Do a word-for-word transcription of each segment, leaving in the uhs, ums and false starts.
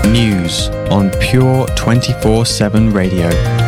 News on Pure twenty-four seven Radio.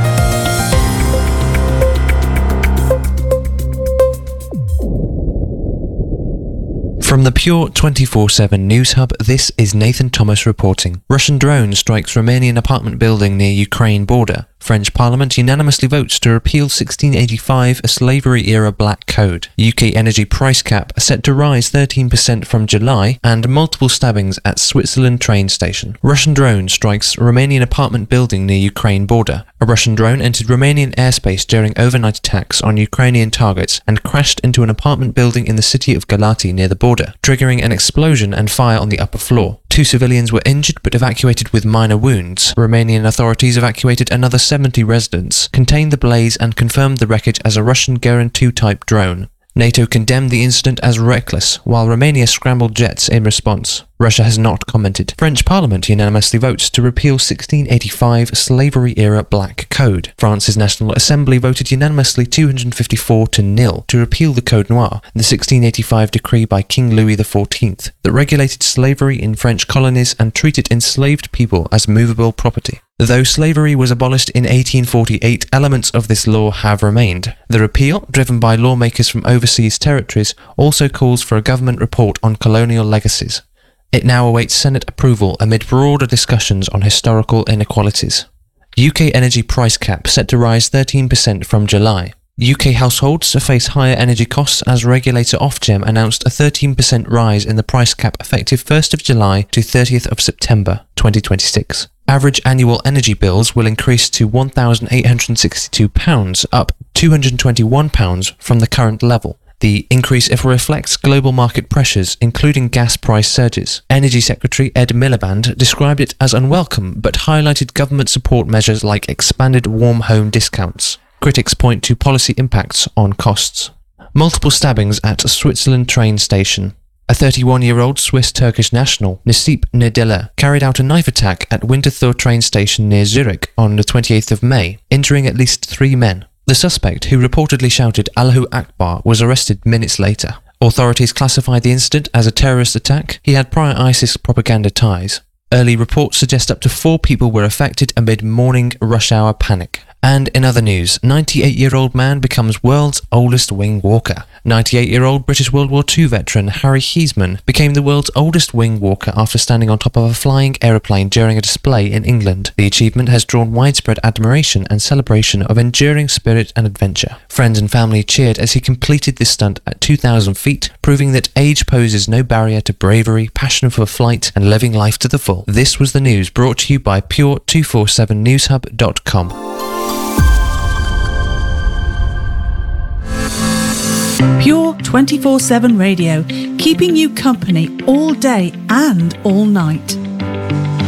From the Pure twenty-four seven News Hub, this is Nathan Thomas reporting. Russian drone strikes Romanian apartment building near Ukraine border. French Parliament unanimously votes to repeal sixteen eighty-five, a slavery-era black code. U K energy price cap set to rise thirteen percent from July, and multiple stabbings at Switzerland train station. Russian drone strikes Romanian apartment building near Ukraine border. A Russian drone entered Romanian airspace during overnight attacks on Ukrainian targets and crashed into an apartment building in the city of Galati near the border, triggering an explosion and fire on the upper floor. Two civilians were injured but evacuated with minor wounds. Romanian authorities evacuated another seventy residents, contained the blaze and confirmed the wreckage as a Russian Geran two type drone. NATO condemned the incident as reckless, while Romania scrambled jets in response. Russia has not commented. French Parliament unanimously votes to repeal sixteen eighty-five, slavery-era black code. France's National Assembly voted unanimously two hundred fifty-four to nil to repeal the Code Noir, the sixteen eighty-five decree by King Louis the fourteenth that regulated slavery in French colonies and treated enslaved people as movable property. Though slavery was abolished in eighteen forty-eight, elements of this law have remained. The repeal, driven by lawmakers from overseas territories, also calls for a government report on colonial legacies. It now awaits Senate approval amid broader discussions on historical inequalities. U K energy price cap set to rise thirteen percent from July. U K households face higher energy costs as regulator Ofgem announced a thirteen percent rise in the price cap effective first of July to thirtieth of September twenty twenty-six. Average annual energy bills will increase to one thousand eight hundred sixty-two pounds, up two hundred twenty-one pounds from the current level. The increase reflects global market pressures, including gas price surges. Energy Secretary Ed Miliband described it as unwelcome, but highlighted government support measures like expanded warm home discounts. Critics point to policy impacts on costs. Multiple stabbings at Switzerland train station. A thirty-one-year-old Swiss-Turkish national, Necip Nedela, carried out a knife attack at Winterthur train station near Zurich on the twenty-eighth of May, injuring at least three men. The suspect, who reportedly shouted Allahu Akbar, was arrested minutes later. Authorities classified the incident as a terrorist attack. He had prior ISIS propaganda ties. Early reports suggest up to four people were affected amid morning rush hour panic. And in other news, ninety-eight-year-old man becomes world's oldest wing walker. ninety-eight-year-old British World War Two veteran Harry Heisman became the world's oldest wing walker after standing on top of a flying aeroplane during a display in England. The achievement has drawn widespread admiration and celebration of enduring spirit and adventure. Friends and family cheered as he completed this stunt at two thousand feet, proving that age poses no barrier to bravery, passion for flight, and living life to the full. This was the news brought to you by Pure two forty-seven news hub dot com. Pure twenty-four seven Radio, keeping you company all day and all night.